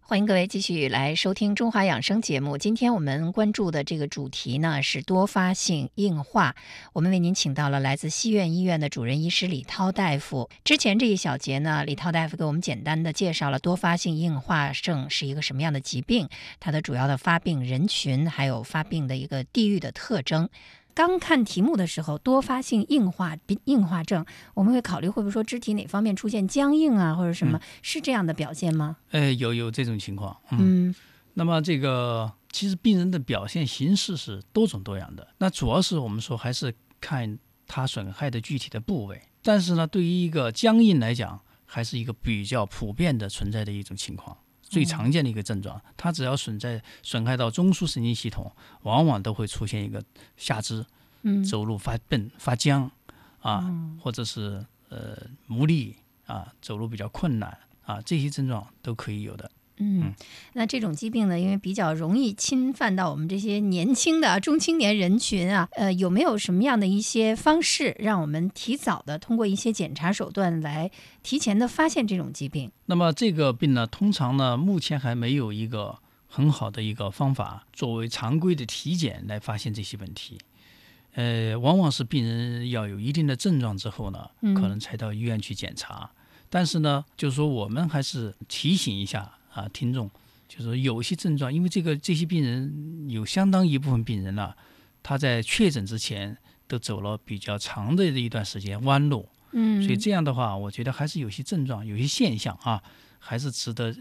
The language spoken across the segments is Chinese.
欢迎各位继续来收听中华养生节目。今天我们关注的这个主题呢是多发性硬化。我们为您请到了来自西苑医院的主任医师李涛大夫。之前这一小节呢，李涛大夫给我们简单的介绍了多发性硬化症是一个什么样的疾病，它的主要的发病人群，还有发病的一个地域的特征。刚看题目的时候，多发性硬化症，我们会考虑会不会说肢体哪方面出现僵硬啊，或者什么，是这样的表现吗？ 有这种情况。那么这个其实病人的表现形式是多种多样的，那主要是我们说还是看他损害的具体的部位，但是呢，对于一个僵硬来讲，还是一个比较普遍的存在的一种情况。最常见的一个症状，它只要损害到中枢神经系统，往往都会出现一个下肢走路发笨发僵或者是无力走路比较困难这些症状都可以有的。 那这种疾病呢，因为比较容易侵犯到我们这些年轻的中青年人群有没有什么样的一些方式，让我们提早的通过一些检查手段来提前的发现这种疾病？ 那么这个病呢，通常呢，目前还没有一个很好的一个方法作为常规的体检来发现这些问题。往往是病人要有一定的症状之后呢，可能才到医院去检查。但是呢，就是说我们还是提醒一下听众，就是说有些症状，因为这些病人有相当一部分病人他在确诊之前都走了比较长的一段时间弯路，所以这样的话，我觉得还是有些症状、有些现象还是值得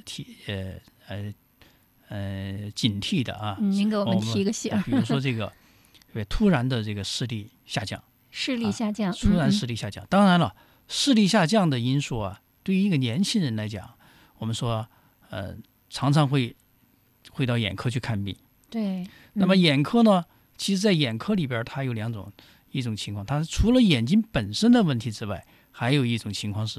警惕的您给我们提个醒， 比如说这个突然的这个视力下降，突然视力下降。当然了，视力下降的因素对于一个年轻人来讲，我们说常常会到眼科去看病。 对。 那么眼科呢，其实在眼科里边它有一种情况，它除了眼睛本身的问题之外，还有一种情况是